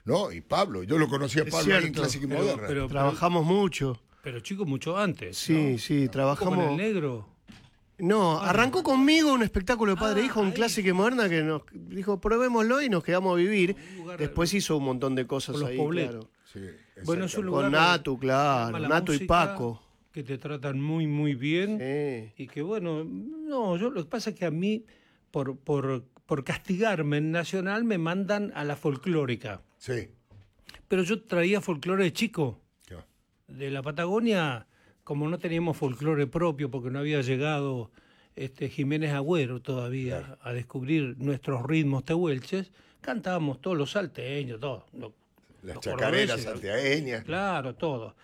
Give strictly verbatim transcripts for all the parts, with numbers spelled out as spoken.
No, y Pablo, yo lo conocí a Es Pablo ahí en cierto, Clásica y pero- Moderna. pero- Trabajamos mucho. Pero chicos, mucho antes. Sí, ¿no? sí, ¿Con trabajamos. el negro? No, arrancó conmigo un espectáculo de padre e Ah, hijo en ahí. Clásica y Moderna que nos dijo, probémoslo y nos quedamos a vivir. Un lugar- Después hizo un montón de cosas Con los ahí, pobletos. claro. Sí, Bueno, es un lugar Con que Natu, claro, ama la Natu y música, Paco. que te tratan muy, muy bien. Sí. Y que bueno, no, yo lo que pasa es que a mí, por, por, por castigarme en Nacional, me mandan a la folclórica. Sí. Pero yo traía folclore de chico. Ya. De la Patagonia, como no teníamos folclore propio, porque no había llegado este Jiménez Agüero todavía Claro. a descubrir nuestros ritmos tehuelches, cantábamos todos los salteños, todos. Lo- Las los chacareras cordobeses, santiagueñas. Claro, todo.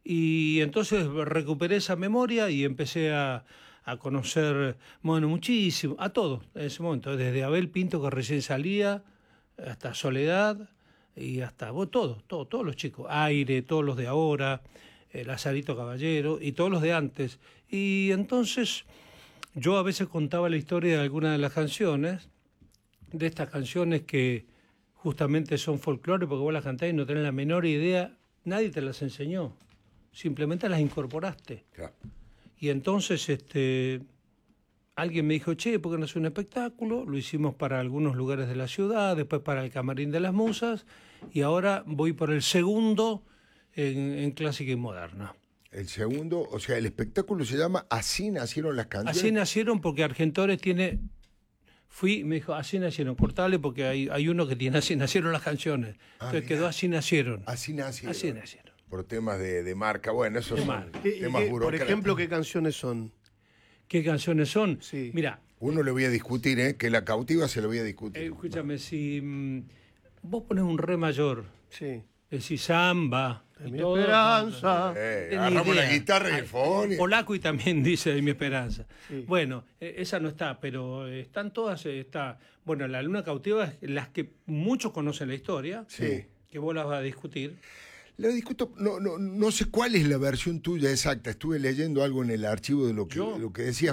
Y entonces recuperé esa memoria y empecé a, a conocer, bueno, muchísimo, a todos en ese momento, desde Abel Pinto, que recién salía, hasta Soledad, y hasta vos, todos, todos, todos los chicos, Aire, todos los de ahora, eh, Lazarito Caballero, y todos los de antes. Y entonces yo a veces contaba la historia de algunas de las canciones, de estas canciones que justamente son folclore, porque vos las cantás y no tenés la menor idea, nadie te las enseñó, simplemente las incorporaste. Claro. Y entonces este, alguien me dijo, che, ¿por qué no hace un espectáculo? Lo hicimos para algunos lugares de la ciudad, después para el Camarín de las Musas, y ahora voy por el segundo en, en Clásica y Moderna. El segundo, o sea, el espectáculo se llama Así nacieron las canciones. Así nacieron porque Argentores tiene... Fui y me dijo, así nacieron, cortale porque hay, hay uno que tiene así nacieron las canciones. Ah, Entonces mirá. quedó así nacieron. Así nacieron. Así nacieron. Por temas de, de marca. Bueno, esos De son marca. ¿Qué- temas qué- por burocráticos. ejemplo, ¿qué canciones son? ¿Qué canciones son? Sí. Mira, Uno le voy a discutir, ¿eh? Que la cautiva se lo voy a discutir. eh, escúchame, si mm, vos pones un re mayor, Sí. decís samba, De y mi todo, esperanza. Eh, Ni agarramos la idea. guitarra y el Ay, fogón. y- Polaco y también dice de mi esperanza. Sí. Bueno, eh, esa no está, pero eh, están todas, eh, está, bueno, la luna cautiva es las que muchos conocen la historia, Sí. que vos las vas a discutir. Lo discuto, no, no, no sé cuál es la versión tuya exacta. Estuve leyendo algo en el archivo de lo que, ¿Yo? lo que decías.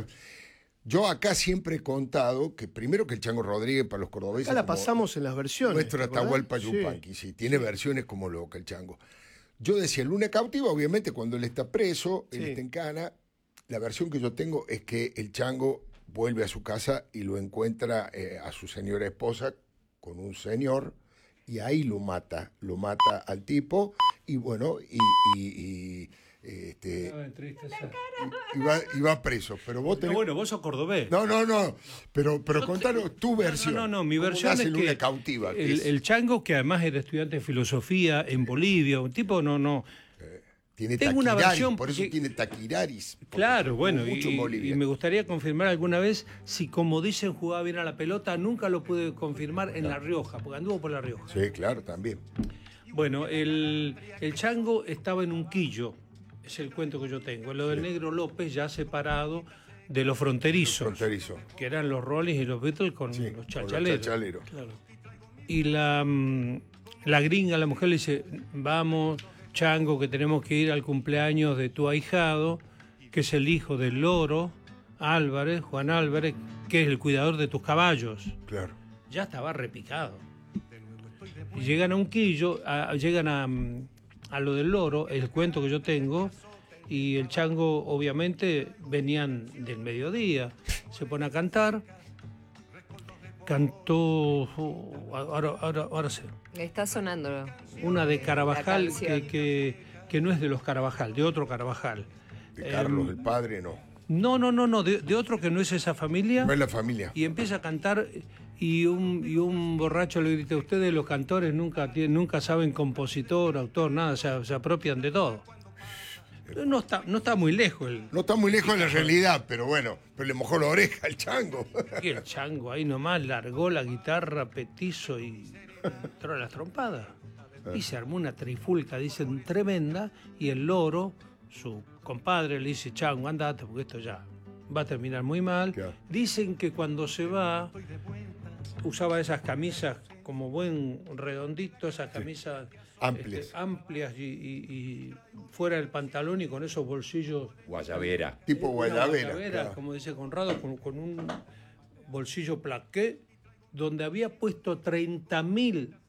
Yo acá siempre he contado que primero que el Chango Rodríguez para los cordobeses. Acá la como pasamos en las versiones. Nuestro ¿te acordás? Atahualpa Sí. Yupanqui, sí, tiene versiones como loca el Chango. Yo decía, Luna Cautiva, obviamente, cuando él está preso, él Sí. está en cana. La versión que yo tengo es que el Chango vuelve a su casa y lo encuentra eh, a su señora esposa con un señor y ahí lo mata, lo mata al tipo y bueno, y, y, y, este, y, va, y va preso. Pero vos No, tenés... bueno, vos sos cordobés. No, no, no, pero, pero Yo contanos tu No, versión. No, no, no, mi ¿Cómo versión nace es Luna que Cautiva? que el, es- el Chango, que además era estudiante de filosofía en Bolivia, un tipo no, no, Tiene tengo una taquiraris, versión por eso que- tiene taquiraris. porque claro, jugó bueno, mucho en y, Bolivia. y me gustaría confirmar alguna vez si, como dicen, jugaba bien a la pelota. Nunca lo pude confirmar en La Rioja, porque anduvo por La Rioja. Sí, claro, también. Bueno, el, el Chango estaba en un quillo, es el cuento que yo tengo. Lo del Negro López ya separado de los fronterizos, Fronterizo. que eran los Rollins y los Beatles con Sí, los con los chachaleros. chachaleros. Claro. Y la, mm, la gringa, la mujer le dice, vamos, Chango, que tenemos que ir al cumpleaños de tu ahijado, que es el hijo del loro, Álvarez, Juan Álvarez, que es el cuidador de tus caballos. Claro. Ya estaba repicado. Y llegan a un quillo, a- llegan a, mm, a lo del loro, el cuento que yo tengo, y el Chango, obviamente, venían del mediodía, se pone a cantar, cantó, oh, ahora, ahora, ahora sé, Está sonando. una de Carabajal, La canción. que, que, que no es de los Carabajal, de otro Carabajal. De Carlos, Em, el padre, no. No, no, no, no, de, de otro que no es esa familia. No es la familia. Y empieza a cantar y un, y un borracho le grita, ustedes los cantores nunca, tienen- nunca saben compositor, autor, nada, se, se apropian de todo. No está, no está muy lejos el, No está muy lejos de la realidad, pero bueno, pero le mojó la oreja al Chango. y el Chango ahí nomás largó la guitarra petizo y entró a las trompadas. Y se armó una trifulca, dicen, tremenda, y el loro, su compadre, le dice, Chango, andate, porque esto ya va a terminar muy mal. Claro. Dicen que cuando se va, usaba esas camisas como buen redondito, esas camisas Amplias. este, amplias y, y- y fuera del pantalón y con esos bolsillos. Guayabera. Tipo Una guayabera. guayabera, claro. como dice Conrado, con, con un bolsillo plaqué, donde había puesto treinta mil